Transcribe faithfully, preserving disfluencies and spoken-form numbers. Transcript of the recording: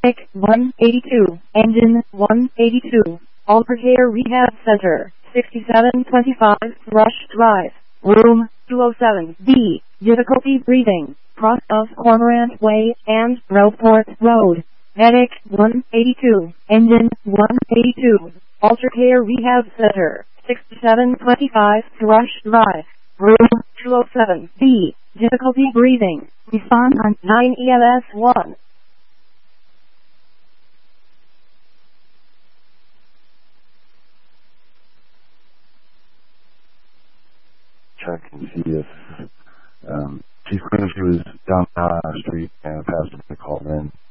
Medic one eighty-two, Engine one eighty-two, Alter Care Rehab Center, sixty-seven twenty-five Rush Drive, Room two oh seven B, difficulty breathing, cross of Cormorant Way and Roleport Road. Medic one eighty-two, Engine one eighty-two, Alter Care Rehab Center, sixty-seven twenty-five Rush Drive, Room two oh seven B, difficulty breathing, respond on nine E M S one. Check and see if um, she's claiming she was down the street and a passerby called in.